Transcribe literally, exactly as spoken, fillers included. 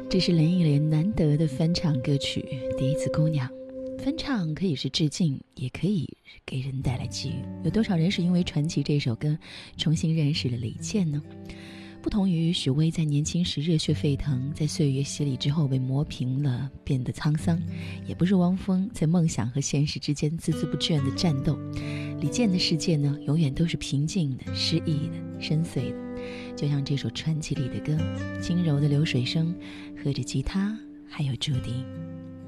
这是林忆莲难得的翻唱歌曲《第一次姑娘》。翻唱可以是致敬，也可以给人带来机遇。有多少人是因为传奇这首歌重新认识了李健呢？不同于许巍在年轻时热血沸腾，在岁月洗礼之后被磨平了，变得沧桑，也不是汪峰在梦想和现实之间孜孜不倦的战斗。李健的世界呢，永远都是平静的、诗意的、深邃的，就像这首传奇里的歌，轻柔的流水声，和着吉他还有竹笛。